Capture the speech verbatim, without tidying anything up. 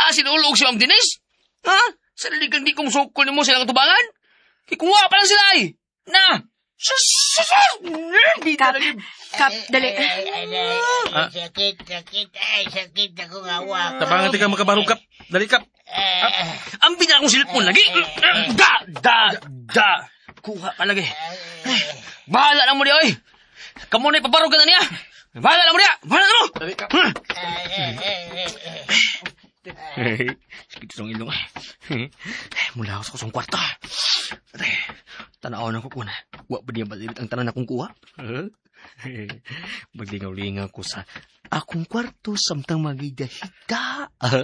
sinulog si Ma'am Denise? Ha? Sa daligang di kong sukol mo silang tubangan? Kikuha pa lang sila eh. Na! Sus! Sus! Hindi Kap, talaga. Kap, dali. Ay, ay, ay, ay, sakit, sakit, ay, sakit ako nga, wak. Tabangan ti ka makabarog, Kap. Dali, Kap. Ang bina kong silipon lagi. Da! Da! Da! Kuha ka lagi. Bahala na mo di, oy. Kamu na ipabarog ka na niya. Bahala na mo niya. Bahala na mo. Dali, Kap. Sakit sa ilong. Mula ako sa kusong kwarto. Tanaw na ko kuna. Wa ba niya balilit ang tanan akong kuha? Maglingaw-lingaw ko sa akong kwarto samtang magidahita.